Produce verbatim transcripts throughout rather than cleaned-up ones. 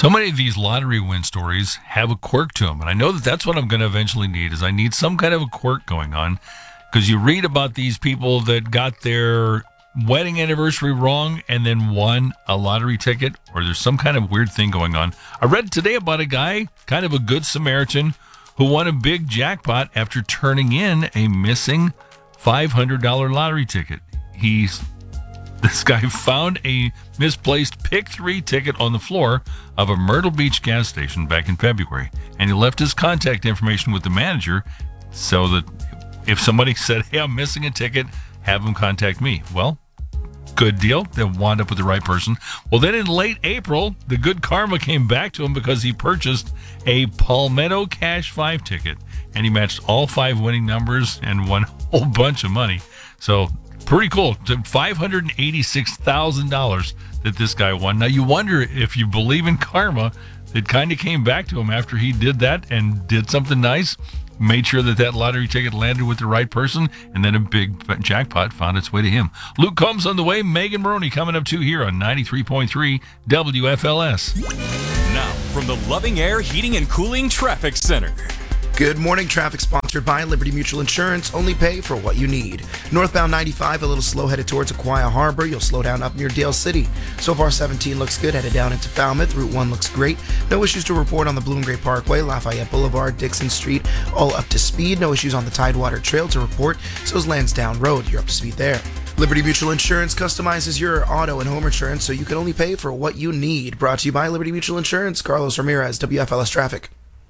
So many of these lottery win stories have a quirk to them, and I know that that's what I'm going to eventually need, is I need some kind of a quirk going on, because you read about these people that got their wedding anniversary wrong and then won a lottery ticket, or there's some kind of weird thing going on. I read today about a guy, kind of a good Samaritan, who won a big jackpot after turning in a missing five hundred dollars lottery ticket. He's This guy found a misplaced Pick three ticket on the floor of a Myrtle Beach gas station back in February, and he left his contact information with the manager so that if somebody said, hey, I'm missing a ticket, have them contact me. Well, good deal. They wound up with the right person. Well, then in late April, the good karma came back to him because he purchased a Palmetto Cash five ticket, and he matched all five winning numbers and won a whole bunch of money. So pretty cool. five hundred eighty-six thousand dollars that this guy won. Now, you wonder if you believe in karma, it kind of came back to him after he did that and did something nice, made sure that that lottery ticket landed with the right person, and then a big jackpot found its way to him. Luke Combs on the way. Megan Maroney coming up too here on ninety-three point three W F L S. Now, from the Loving Air Heating and Cooling Traffic Center. Good morning. Traffic sponsored by Liberty Mutual Insurance. Only pay for what you need. Northbound ninety-five, a little slow headed towards Aquia Harbor. You'll slow down up near Dale City. So far, seventeen looks good. Headed down into Falmouth. Route one looks great. No issues to report on the Blue and Gray Parkway, Lafayette Boulevard, Dixon Street. All up to speed. No issues on the Tidewater Trail to report. So is Lansdowne Road. You're up to speed there. Liberty Mutual Insurance customizes your auto and home insurance so you can only pay for what you need. Brought to you by Liberty Mutual Insurance. Carlos Ramirez, W F L S Traffic.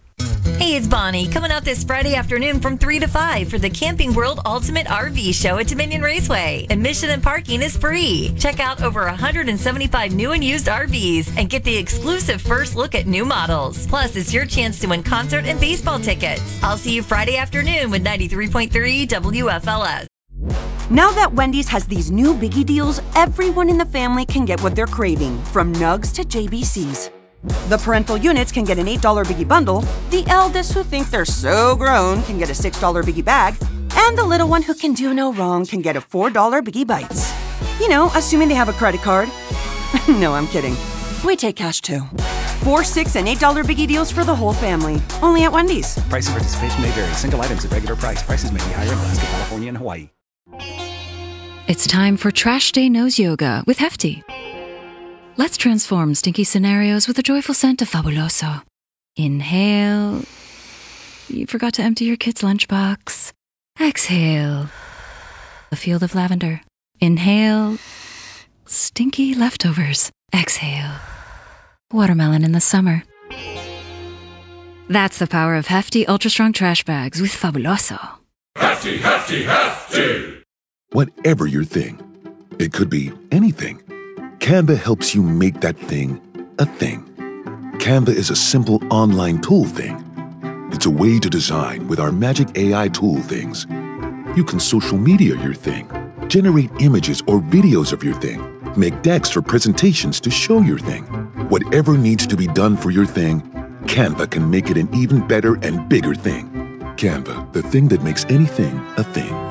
Hey, it's Bonnie, coming out this Friday afternoon from three to five for the Camping World Ultimate R V Show at Dominion Raceway. Admission and parking is free. Check out over one hundred seventy-five new and used R Vs and get the exclusive first look at new models. Plus, it's your chance to win concert and baseball tickets. I'll see you Friday afternoon with ninety-three point three W F L S. Now that Wendy's has these new biggie deals, everyone in the family can get what they're craving, from nugs to J B Cs. The parental units can get an eight dollars biggie bundle, the eldest who think they're so grown can get a six dollars biggie bag, and the little one who can do no wrong can get a four dollars biggie bites. You know, assuming they have a credit card. No, I'm kidding. We take cash too. Four, six, and eight dollars biggie deals for the whole family. Only at Wendy's. Price and participation may vary. Single items at regular price. Prices may be higher in Alaska, California, and Hawaii. It's time for Trash Day Nose Yoga with Hefty. Let's transform stinky scenarios with a joyful scent of Fabuloso. Inhale. You forgot to empty your kid's lunchbox. Exhale. A field of lavender. Inhale. Stinky leftovers. Exhale. Watermelon in the summer. That's the power of Hefty Ultra Strong Trash Bags with Fabuloso. Hefty, Hefty, Hefty! Whatever your thing, it could be anything. Canva helps you make that thing a thing. Canva is a simple online tool thing. It's a way to design with our magic A I tool things. You can social media your thing, generate images or videos of your thing, make decks or presentations to show your thing. Whatever needs to be done for your thing, Canva can make it an even better and bigger thing. Canva, the thing that makes anything a thing.